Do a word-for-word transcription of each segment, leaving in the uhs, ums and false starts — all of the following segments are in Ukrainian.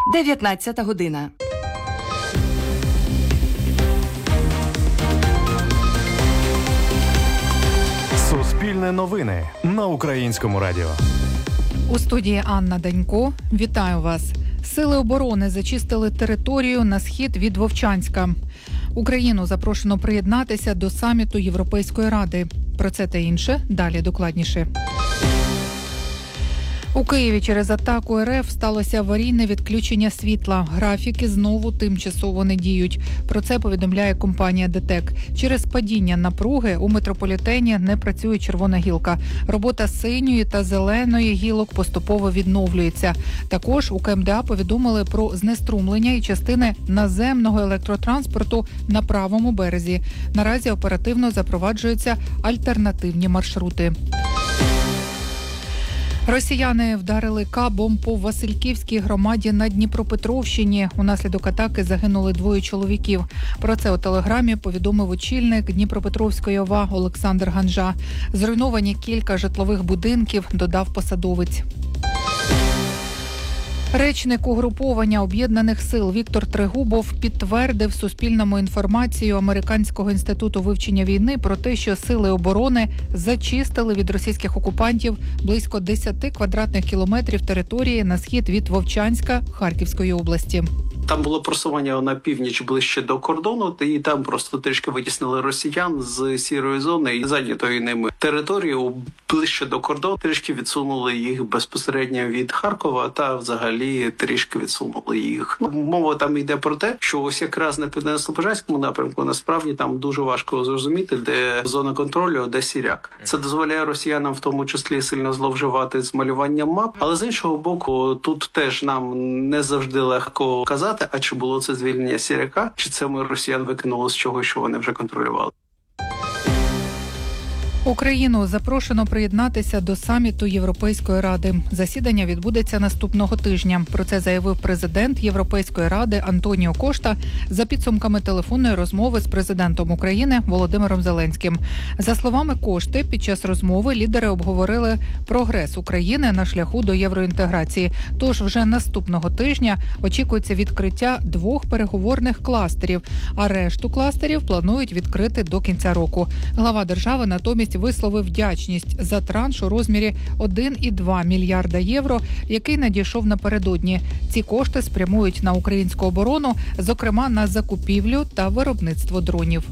дев'ятнадцята година. Суспільне новини на Українському радіо. У студії Анна Данько. Вітаю вас. Сили оборони зачистили територію на схід від Вовчанська. Україну запрошено приєднатися до саміту Європейської ради. Про це та інше далі докладніше. У Києві через атаку РФ сталося аварійне відключення світла. Графіки знову тимчасово не діють. Про це повідомляє компанія ДТЕК. Через падіння напруги у метрополітені не працює червона гілка. Робота синьої та зеленої гілок поступово відновлюється. Також у КМДА повідомили про знеструмлення і частини наземного електротранспорту на правому березі. Наразі оперативно запроваджуються альтернативні маршрути. Росіяни вдарили кабом по Васильківській громаді на Дніпропетровщині. Унаслідок атаки загинули двоє чоловіків. Про це у телеграмі повідомив очільник Дніпропетровської ОВА Олександр Ганжа. Зруйновані кілька житлових будинків, додав посадовець. Речник угруповання Об'єднаних сил Віктор Трегубов підтвердив Суспільному інформацію Американського інституту вивчення війни про те, що сили оборони зачистили від російських окупантів близько десяти квадратних кілометрів території на схід від Вовчанська Харківської області. Там було просування на північ ближче до кордону, і там просто трішки витіснили росіян з сірої зони і зайнятої ними територію ближче до кордону. Трішки відсунули їх безпосередньо від Харкова та взагалі трішки відсунули їх. Мова там йде про те, що ось якраз на Південно-Слобожанському напрямку насправді там дуже важко зрозуміти, де зона контролю, де сіряк. Це дозволяє росіянам в тому числі сильно зловживати з малюванням мап, але з іншого боку, тут теж нам не завжди легко казати, а чи було це звільнення сіряка, чи це ми росіян викинули з чого, що вони вже контролювали. Україну запрошено приєднатися до саміту Європейської ради. Засідання відбудеться наступного тижня. Про це заявив президент Європейської ради Антоніо Кошта за підсумками телефонної розмови з президентом України Володимиром Зеленським. За словами Кошти, під час розмови лідери обговорили прогрес України на шляху до євроінтеграції. Тож вже наступного тижня очікується відкриття двох переговорних кластерів, а решту кластерів планують відкрити до кінця року. Глава держави натомість висловив вдячність за транш у розмірі один і два мільярда євро, який надійшов напередодні. Ці кошти спрямують на українську оборону, зокрема на закупівлю та виробництво дронів.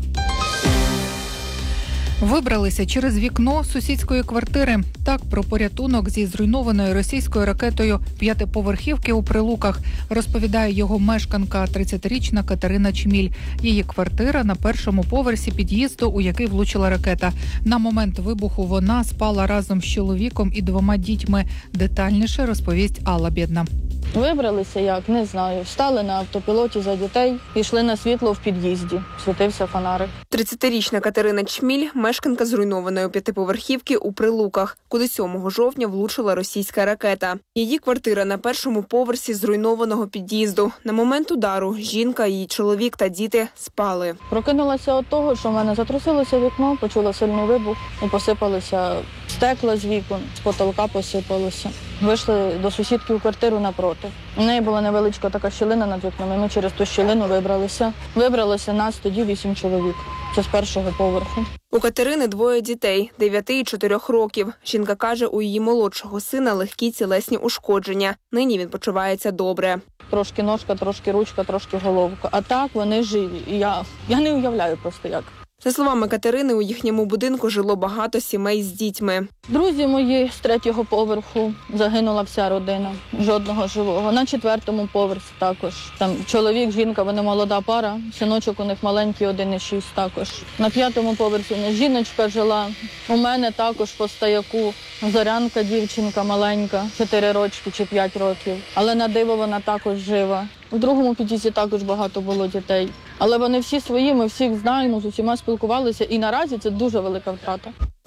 Вибралися через вікно сусідської квартири. Так про порятунок зі зруйнованою російською ракетою п'ятиповерхівки у Прилуках розповідає його мешканка, тридцятирічна Катерина Чміль. Її квартира на першому поверсі під'їзду, у який влучила ракета. На момент вибуху вона спала разом з чоловіком і двома дітьми. Детальніше розповість Алла Бєдна. Вибралися як, не знаю. Встали на автопілоті за дітей, пішли на світло в під'їзді. Світився фонарик. тридцятирічна Катерина Чміль – мешканка зруйнованої п'ятиповерхівки у Прилуках, куди сьомого жовтня влучила російська ракета. Її квартира на першому поверсі зруйнованого під'їзду. На момент удару жінка, її чоловік та діти спали. Прокинулася від того, що в мене затрусилося вікно, почула сильний вибух і посипалися стекла з вікон, з потолка посипалося. Вийшли до сусідки у квартиру напроти. У неї була невеличка така щілина над вікном, і ми через ту щілину вибралися. Вибралося нас тоді вісім чоловік. Це з першого поверху. У Катерини двоє дітей – дев'яти і чотирьох років. Жінка каже, у її молодшого сина легкі тілесні ушкодження. Нині він почувається добре. Трошки ножка, трошки ручка, трошки головка. А так вони живі. І я, я не уявляю просто як. За словами Катерини, у їхньому будинку жило багато сімей з дітьми. Друзі мої з третього поверху, загинула вся родина, жодного живого. На четвертому поверсі також. Там чоловік, жінка, вони молода пара, синочок у них маленький, один і шість також. На п'ятому поверсі у них жіночка жила, у мене також по стояку Зорянка, дівчинка маленька, чотири рочки чи п'ять років. Але на диво вона також жива. У другому під'їзді також багато було дітей. Але вони всі свої, ми всіх знаємо, з усіма спілкувалися, і наразі це дуже велика втрата.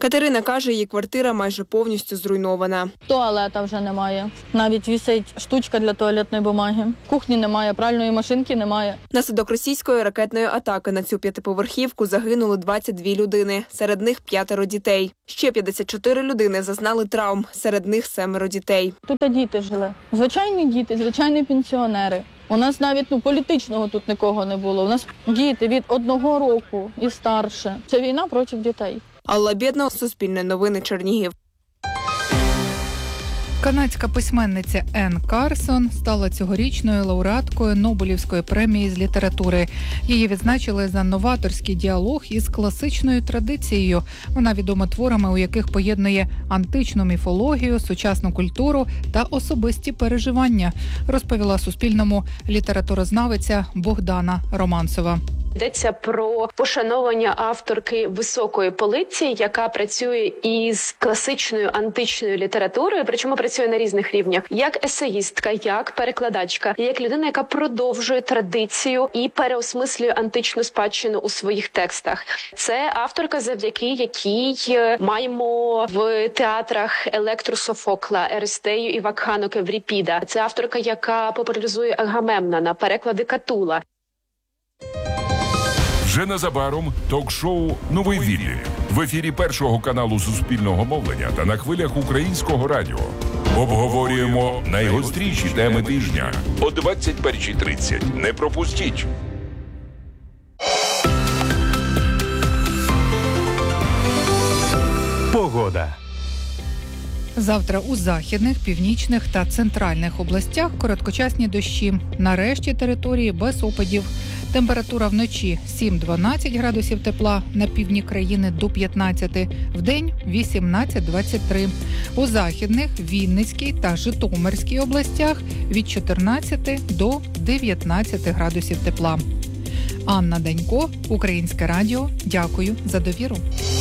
Катерина каже, її квартира майже повністю зруйнована. Туалета вже немає. Навіть висить штучка для туалетної бумаги. Кухні немає, пральної машинки немає. Наслідок російської ракетної атаки на цю п'ятиповерхівку загинули двадцять дві людини, серед них п'ятеро дітей. Ще п'ятдесят чотири людини зазнали травм, серед них семеро дітей. Тут діти жили. Звичайні діти, звичайні пенсіонери. У нас навіть ну, політичного тут нікого не було. У нас діти від одного року і старше. Це війна проти дітей. Алла Бєдна, Суспільне новини, Чернігів. Канадська письменниця Енн Карсон стала цьогорічною лауреаткою Нобелівської премії з літератури. Її відзначили за новаторський діалог із класичною традицією. Вона відома творами, у яких поєднує античну міфологію, сучасну культуру та особисті переживання, розповіла Суспільному літературознавиця Богдана Романцова. Йдеться про пошановування авторки високої полиці, яка працює із класичною античною літературою, причому працює на різних рівнях, як есеїстка, як перекладачка, як людина, яка продовжує традицію і переосмислює античну спадщину у своїх текстах. Це авторка, завдяки якій маємо в театрах Електру Софокла, Еристею і Вакханок Евріпіда. Це авторка, яка популяризує Агамемнона, переклади Катула. Вже незабаром ток-шоу «Новий Віллі» в ефірі Першого каналу Суспільного мовлення та на хвилях Українського радіо. Обговорюємо найгостріші теми тижня о двадцять першій тридцять. Не пропустіть! Погода. Завтра у західних, північних та центральних областях короткочасні дощі. На решті території без опадів. Температура вночі сім-дванадцять градусів тепла, на півдні країни до п'ятнадцяти, вдень вісімнадцять-двадцять три. У західних, Вінницькій та Житомирській областях від чотирнадцяти до дев'ятнадцяти градусів тепла. Анна Данько, Українське радіо. Дякую за довіру.